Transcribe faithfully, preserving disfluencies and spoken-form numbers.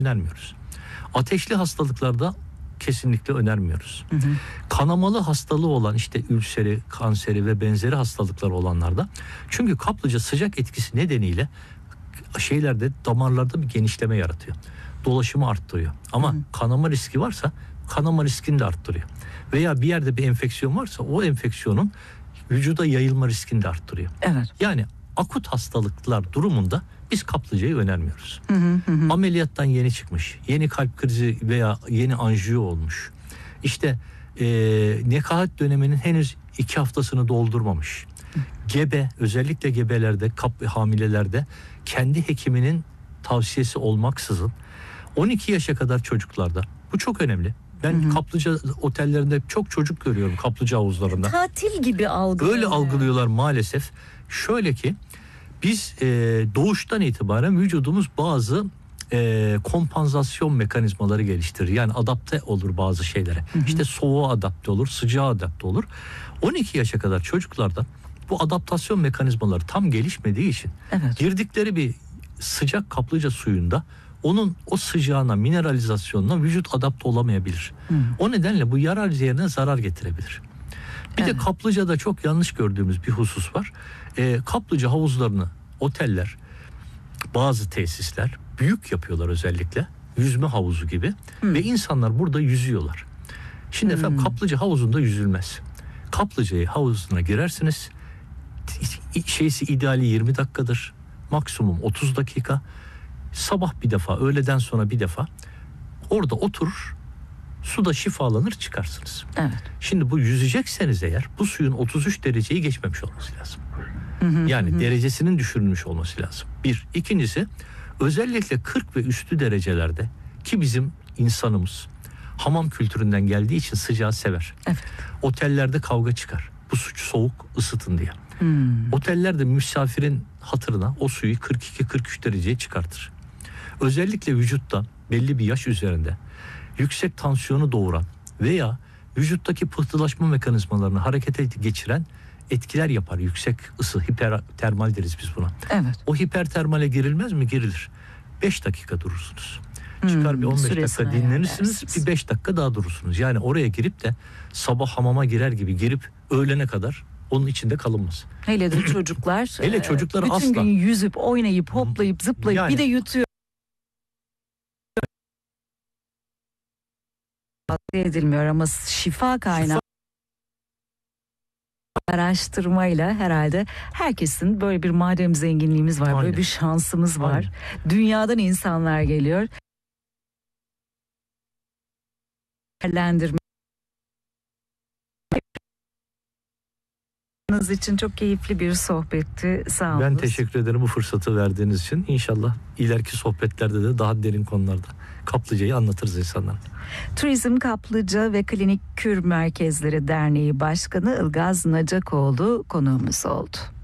önermiyoruz. Ateşli hastalıklarda kesinlikle önermiyoruz. Hı hı. Kanamalı hastalığı olan işte ülseri, kanseri ve benzeri hastalıklar olanlarda, çünkü kaplıca sıcak etkisi nedeniyle şeylerde, damarlarda bir genişleme yaratıyor. Dolaşımı arttırıyor. Ama hı hı. kanama riski varsa kanama riskini de arttırıyor. Veya bir yerde bir enfeksiyon varsa o enfeksiyonun vücuda yayılma riskini de arttırıyor. Evet. Yani akut hastalıklar durumunda biz kaplıcayı önermiyoruz. Hı hı hı. Ameliyattan yeni çıkmış, yeni kalp krizi veya yeni anjiyo olmuş, İşte e, nekahat döneminin henüz iki haftasını doldurmamış, gebe, özellikle gebelerde, kap, hamilelerde kendi hekiminin tavsiyesi olmaksızın on iki yaşa kadar çocuklarda, bu çok önemli. Ben hı hı. kaplıca otellerinde çok çocuk görüyorum, kaplıca havuzlarında. Tatil gibi algılıyorlar. Öyle algılıyorlar maalesef. Şöyle ki biz e, doğuştan itibaren vücudumuz bazı e, kompansasyon mekanizmaları geliştirir. Yani adapte olur bazı şeylere. Hı hı. İşte soğuğa adapte olur, sıcağa adapte olur. on iki yaşa kadar çocuklarda bu adaptasyon mekanizmaları tam gelişmediği için evet. girdikleri bir sıcak kaplıca suyunda onun o sıcağına, mineralizasyonuna vücut adapte olamayabilir. Hı. O nedenle bu yarar yerine zarar getirebilir. Bir evet. de kaplıcada çok yanlış gördüğümüz bir husus var. E, kaplıca havuzlarını oteller, bazı tesisler büyük yapıyorlar, özellikle yüzme havuzu gibi. Hı. Ve insanlar burada yüzüyorlar. Şimdi Hı. efendim kaplıca havuzunda yüzülmez. Kaplıcayı havuzuna girersiniz. Şeysi ideali yirmi dakikadır. Maksimum otuz dakika. Sabah bir defa, öğleden sonra bir defa. Orada oturur, suda şifalanır, çıkarsınız. Evet. Şimdi bu yüzecekseniz eğer bu suyun otuz üç dereceyi geçmemiş olması lazım. Hı hı, yani hı. derecesinin düşürülmüş olması lazım. Bir. İkincisi, özellikle kırk ve üstü derecelerde, ki bizim insanımız hamam kültüründen geldiği için sıcağı sever. Evet. Otellerde kavga çıkar. Bu su soğuk, ısıtın diye. Hmm. Otellerde misafirin hatırına o suyu kırk iki kırk üç dereceye çıkartır. Özellikle vücutta belli bir yaş üzerinde yüksek tansiyonu doğuran veya vücuttaki pıhtılaşma mekanizmalarını harekete geçiren etkiler yapar. Yüksek ısı, hipertermal deriz biz buna. Evet. O hipertermale girilmez mi? Girilir. beş dakika durursunuz. Çıkar hmm, bir on beş dakika dinlenirsiniz, bir beş dakika daha durursunuz. Yani oraya girip de sabah hamama girer gibi girip öğlene kadar onun içinde kalınmaz. Hele de çocuklar. Hele çocuklar bütün asla. Bütün gün yüzüp, oynayıp, hoplayıp, zıplayıp yani, bir de yutuyor. edilmiyor ama şifa kaynağı araştırmayla herhalde herkesin böyle bir madem zenginliğimiz var, Aynen. böyle bir şansımız var. Aynen. Dünyadan insanlar geliyor. Değerlendirme için çok keyifli bir sohbetti. Sağ olun. Ben teşekkür ederim bu fırsatı verdiğiniz için. İnşallah ileriki sohbetlerde de daha derin konularda kaplıcayı anlatırız insanlara. Turizm Kaplıca ve Klinik Kür Merkezleri Derneği Başkanı Ilgaz Nacakoğlu konuğumuz oldu.